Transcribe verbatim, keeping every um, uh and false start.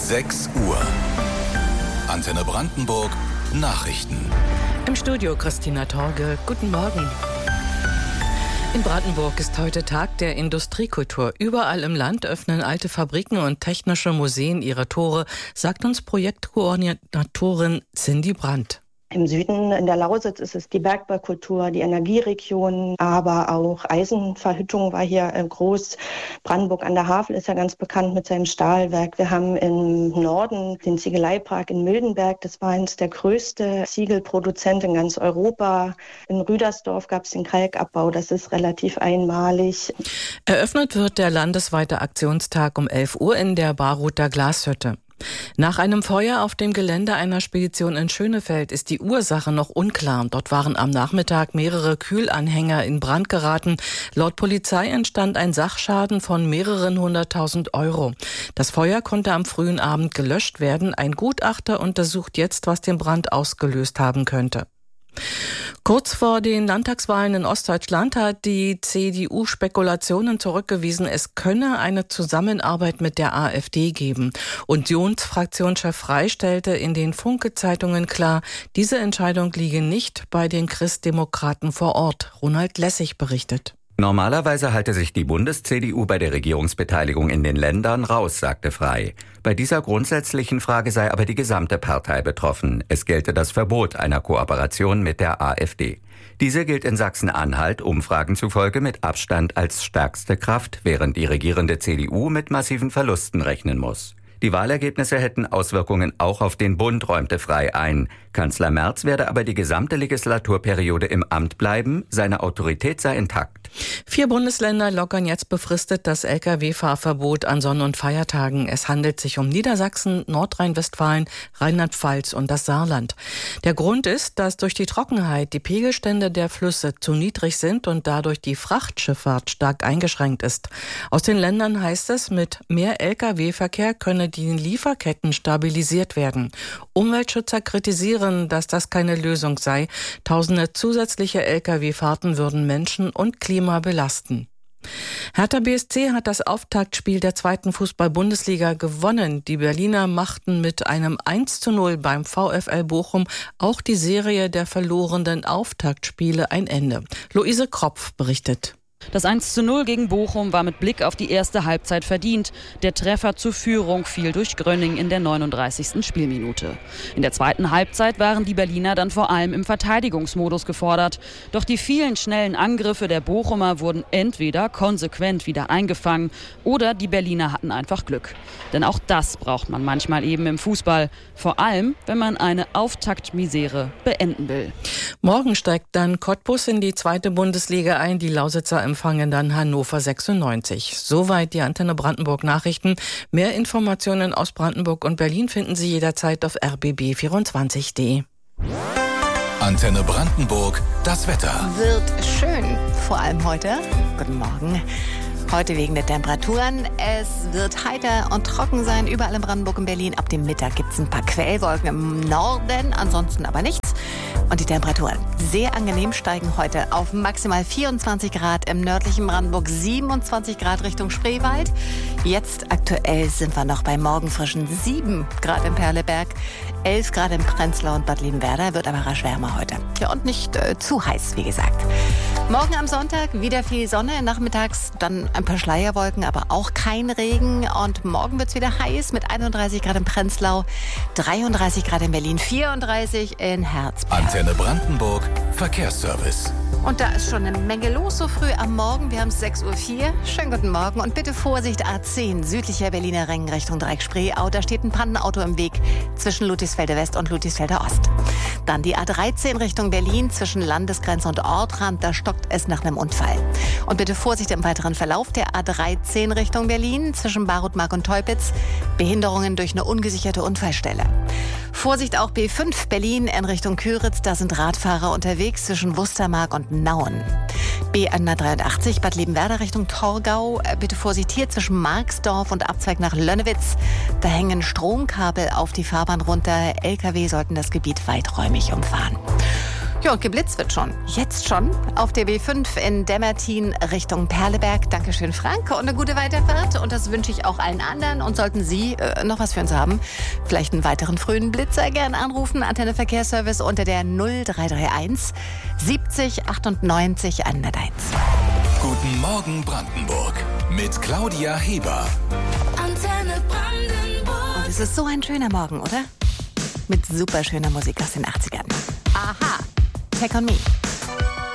sechs Uhr. Antenne Brandenburg Nachrichten. Im Studio Christina Torge. Guten Morgen. In Brandenburg ist heute Tag der Industriekultur. Überall im Land öffnen alte Fabriken und technische Museen ihre Tore, sagt uns Projektkoordinatorin Cindy Brandt. Im Süden in der Lausitz ist es die Bergbaukultur, die Energieregion, aber auch Eisenverhüttung war hier groß. Brandenburg an der Havel ist ja ganz bekannt mit seinem Stahlwerk. Wir haben im Norden den Ziegeleipark in Mildenberg. Das war eines der größten Ziegelproduzenten in ganz Europa. In Rüdersdorf gab es den Kalkabbau. Das ist relativ einmalig. Eröffnet wird der landesweite Aktionstag um elf Uhr in der Baruther Glashütte. Nach einem Feuer auf dem Gelände einer Spedition in Schönefeld ist die Ursache noch unklar. Dort waren am Nachmittag mehrere Kühlanhänger in Brand geraten. Laut Polizei entstand ein Sachschaden von mehreren hunderttausend Euro. Das Feuer konnte am frühen Abend gelöscht werden. Ein Gutachter untersucht jetzt, was den Brand ausgelöst haben könnte. Kurz vor den Landtagswahlen in Ostdeutschland hat die C D U Spekulationen zurückgewiesen, es könne eine Zusammenarbeit mit der AfD geben. Unionsfraktionschef Frey stellte in den Funke-Zeitungen klar, diese Entscheidung liege nicht bei den Christdemokraten vor Ort. Ronald Lessig berichtet. Normalerweise halte sich die Bundes-C D U bei der Regierungsbeteiligung in den Ländern raus, sagte Frey. Bei dieser grundsätzlichen Frage sei aber die gesamte Partei betroffen. Es gelte das Verbot einer Kooperation mit der AfD. Diese gilt in Sachsen-Anhalt Umfragen zufolge mit Abstand als stärkste Kraft, während die regierende C D U mit massiven Verlusten rechnen muss. Die Wahlergebnisse hätten Auswirkungen auch auf den Bund, räumte Frey ein. Kanzler Merz werde aber die gesamte Legislaturperiode im Amt bleiben, seine Autorität sei intakt. Vier Bundesländer lockern jetzt befristet das L K W-Fahrverbot an Sonn- und Feiertagen. Es handelt sich um Niedersachsen, Nordrhein-Westfalen, Rheinland-Pfalz und das Saarland. Der Grund ist, dass durch die Trockenheit die Pegelstände der Flüsse zu niedrig sind und dadurch die Frachtschifffahrt stark eingeschränkt ist. Aus den Ländern heißt es, mit mehr L K W-Verkehr könne die Lieferketten stabilisiert werden. Umweltschützer kritisieren, dass das keine Lösung sei. Tausende zusätzliche L K W-Fahrten würden Menschen und Klima belasten. Hertha B S C hat das Auftaktspiel der zweiten Fußball-Bundesliga gewonnen. Die Berliner machten mit einem eins zu null beim VfL Bochum auch die Serie der verlorenen Auftaktspiele ein Ende. Luise Kropf berichtet. Das eins zu null gegen Bochum war mit Blick auf die erste Halbzeit verdient. Der Treffer zur Führung fiel durch Grönning in der neununddreißigsten Spielminute. In der zweiten Halbzeit waren die Berliner dann vor allem im Verteidigungsmodus gefordert. Doch die vielen schnellen Angriffe der Bochumer wurden entweder konsequent wieder eingefangen oder die Berliner hatten einfach Glück. Denn auch das braucht man manchmal eben im Fußball. Vor allem, wenn man eine Auftaktmisere beenden will. Morgen steigt dann Cottbus in die zweite Bundesliga ein. Die Lausitzer empfangen dann Hannover sechsundneunzig. Soweit die Antenne Brandenburg Nachrichten. Mehr Informationen aus Brandenburg und Berlin finden Sie jederzeit auf r b b vierundzwanzig punkt d e. Antenne Brandenburg, das Wetter. Wird schön, vor allem heute. Guten Morgen. Heute wegen der Temperaturen. Es wird heiter und trocken sein, überall in Brandenburg und Berlin. Ab dem Mittag gibt es ein paar Quellwolken im Norden, ansonsten aber nichts. Und die Temperaturen sehr angenehm steigen heute auf maximal vierundzwanzig Grad im nördlichen Brandenburg, siebenundzwanzig Grad Richtung Spreewald. Jetzt aktuell sind wir noch bei morgenfrischen sieben Grad im Perleberg, elf Grad im Prenzlau und Bad Liebenwerda, wird aber rasch wärmer heute. Ja, und nicht äh, zu heiß, wie gesagt. Morgen am Sonntag wieder viel Sonne, nachmittags dann ein paar Schleierwolken, aber auch kein Regen. Und morgen wird es wieder heiß mit einunddreißig Grad im Prenzlau, dreiunddreißig Grad in Berlin, vierunddreißig in Herzberg. Antenne Brandenburg, Verkehrsservice. Und da ist schon eine Menge los so früh am Morgen. Wir haben es sechs Uhr vier. Schönen guten Morgen und bitte Vorsicht A zehn, südlicher Berliner Ring Richtung Dreieck-Spreeau. Da steht ein Pannenauto im Weg zwischen Ludwigsfelder West und Ludwigsfelder Ost. Dann die A dreizehn Richtung Berlin zwischen Landesgrenze und Ortrand. Da stockt es nach einem Unfall. Und bitte Vorsicht im weiteren Verlauf der A dreizehn Richtung Berlin zwischen Barutmark und Teupitz. Behinderungen durch eine ungesicherte Unfallstelle. Vorsicht auch B fünf Berlin in Richtung Küritz. Da sind Radfahrer unterwegs zwischen Wustermark und Nauen. B hundertdreiundachtzig Bad Liebenwerda Richtung Torgau. Bitte Vorsicht hier zwischen Marxdorf und Abzweig nach Lönnewitz. Da hängen Stromkabel auf die Fahrbahn runter. L K W sollten das Gebiet weiträumig umfahren. Ja, und geblitzt wird schon. Jetzt schon auf der B fünf in Demmertin Richtung Perleberg. Dankeschön, Frank. Und eine gute Weiterfahrt. Und das wünsche ich auch allen anderen. Und sollten Sie äh, noch was für uns haben, vielleicht einen weiteren frühen Blitzer, gerne anrufen. Antenne Verkehrsservice unter der null drei drei eins siebzig achtundneunzig hunderteins. Guten Morgen Brandenburg mit Claudia Heber. Antenne Brandenburg. Und es ist so ein schöner Morgen, oder? Mit super schöner Musik aus den achtzigern. Aha, Take on Me.